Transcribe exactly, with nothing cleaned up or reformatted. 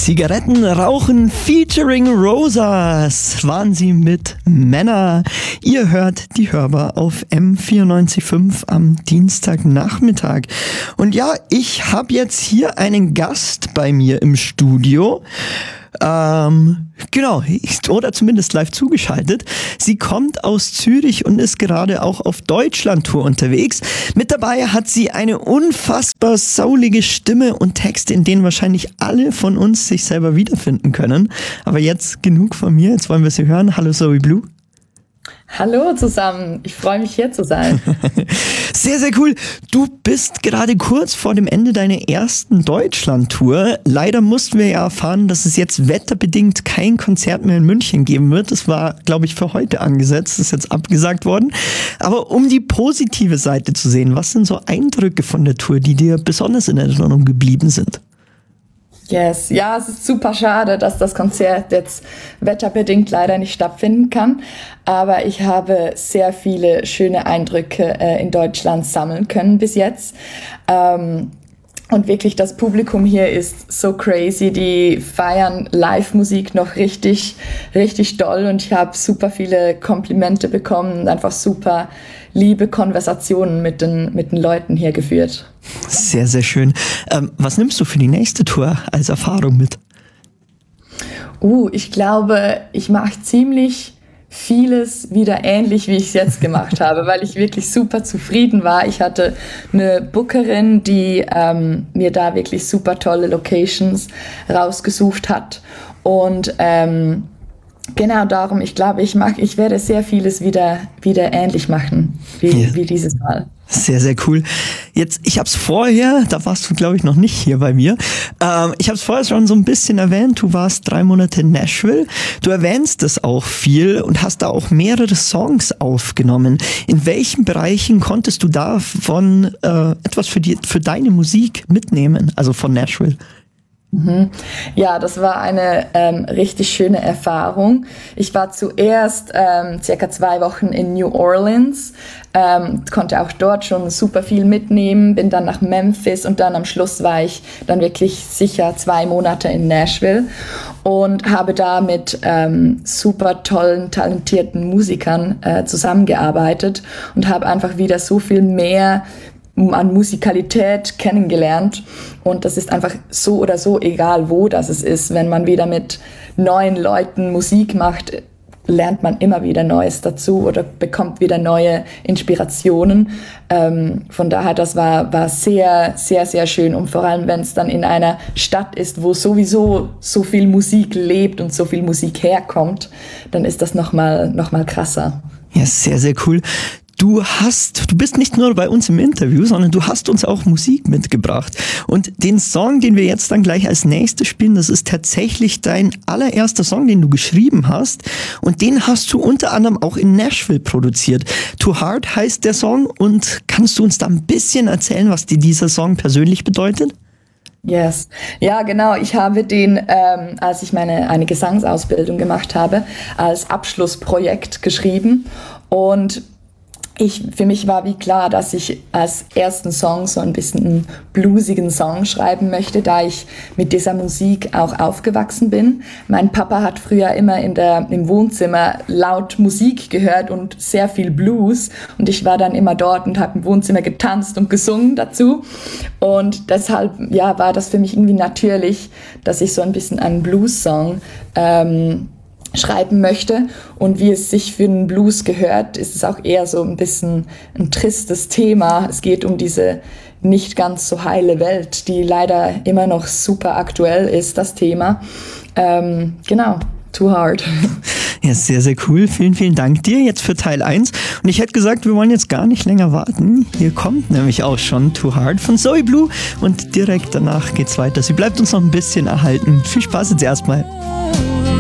Zigaretten rauchen featuring Rosas waren sie mit Männer. Ihr hört die Hörbar auf M vierundneunzig Komma fünf am Dienstagnachmittag. Und ja, ich habe jetzt hier einen Gast bei mir im Studio. Ähm, genau, oder zumindest live zugeschaltet. Sie kommt aus Zürich und ist gerade auch auf Deutschland-Tour unterwegs. Mit dabei hat sie eine unfassbar saulige Stimme und Texte, in denen wahrscheinlich alle von uns sich selber wiederfinden können. Aber jetzt genug von mir, jetzt wollen wir sie hören. Hallo Zoe Blue. Hallo zusammen, ich freue mich hier zu sein. Sehr, sehr cool. Du bist gerade kurz vor dem Ende deiner ersten Deutschland-Tour. Leider mussten wir ja erfahren, dass es jetzt wetterbedingt kein Konzert mehr in München geben wird. Das war, glaube ich, für heute angesetzt, das ist jetzt abgesagt worden. Aber um die positive Seite zu sehen, was sind so Eindrücke von der Tour, die dir besonders in Erinnerung geblieben sind? Yes, ja, es ist super schade, dass das Konzert jetzt wetterbedingt leider nicht stattfinden kann. Aber ich habe sehr viele schöne Eindrücke äh, in Deutschland sammeln können bis jetzt. Ähm, Und wirklich, das Publikum hier ist so crazy, die feiern Live-Musik noch richtig, richtig doll und ich habe super viele Komplimente bekommen und einfach super liebe Konversationen mit den, mit den Leuten hier geführt. Sehr, sehr schön. Ähm, was nimmst du für die nächste Tour als Erfahrung mit? Uh, ich glaube, ich mache ziemlich vieles wieder ähnlich, wie ich es jetzt gemacht habe, weil ich wirklich super zufrieden war. Ich hatte eine Bookerin, die ähm, mir da wirklich super tolle Locations rausgesucht hat und ähm, genau darum, ich glaube, ich mag, ich werde sehr vieles wieder, wieder ähnlich machen, wie, ja. wie dieses Mal. Sehr, sehr cool. Jetzt, ich habe es vorher, da warst du, glaube ich, noch nicht hier bei mir. Ähm, ich habe es vorher schon so ein bisschen erwähnt. Du warst drei Monate in Nashville. Du erwähnst es auch viel und hast da auch mehrere Songs aufgenommen. In welchen Bereichen konntest du davon äh, etwas für die, für deine Musik mitnehmen? Also von Nashville? Mhm. Ja, das war eine ähm, richtig schöne Erfahrung. Ich war zuerst ähm, circa zwei Wochen in New Orleans, ähm, konnte auch dort schon super viel mitnehmen, bin dann nach Memphis und dann am Schluss war ich dann wirklich sicher zwei Monate in Nashville und habe da mit ähm, super tollen, talentierten Musikern äh, zusammengearbeitet und habe einfach wieder so viel mehr an Musikalität kennengelernt und das ist einfach so oder so egal, wo das es ist. Wenn man wieder mit neuen Leuten Musik macht, lernt man immer wieder Neues dazu oder bekommt wieder neue Inspirationen. Ähm, von daher, das war, war sehr, sehr, sehr schön und vor allem, wenn es dann in einer Stadt ist, wo sowieso so viel Musik lebt und so viel Musik herkommt, dann ist das nochmal, noch mal krasser. Ja, sehr, sehr cool. Du hast, du bist nicht nur bei uns im Interview, sondern du hast uns auch Musik mitgebracht. Und den Song, den wir jetzt dann gleich als nächstes spielen, das ist tatsächlich dein allererster Song, den du geschrieben hast. Und den hast du unter anderem auch in Nashville produziert. Too Hard heißt der Song. Und kannst du uns da ein bisschen erzählen, was dir dieser Song persönlich bedeutet? Yes. Ja, genau. Ich habe den, ähm, als ich meine eine Gesangsausbildung gemacht habe, als Abschlussprojekt geschrieben. Und Ich, für mich war wie klar, dass ich als ersten Song so ein bisschen einen bluesigen Song schreiben möchte, da ich mit dieser Musik auch aufgewachsen bin. Mein Papa hat früher immer in der, im Wohnzimmer laut Musik gehört und sehr viel Blues und ich war dann immer dort und habe im Wohnzimmer getanzt und gesungen dazu und deshalb ja, war das für mich irgendwie natürlich, dass ich so ein bisschen einen Blues-Song ähm, schreiben möchte und wie es sich für einen Blues gehört, ist es auch eher so ein bisschen ein tristes Thema. Es geht um diese nicht ganz so heile Welt, die leider immer noch super aktuell ist, das Thema. Ähm, genau, Too Hard. Ja, sehr, sehr cool. Vielen, vielen Dank dir jetzt für Teil eins. Und ich hätte gesagt, wir wollen jetzt gar nicht länger warten. Hier kommt nämlich auch schon Too Hard von Zoe Blue und direkt danach geht's weiter. Sie bleibt uns noch ein bisschen erhalten. Viel Spaß jetzt erstmal.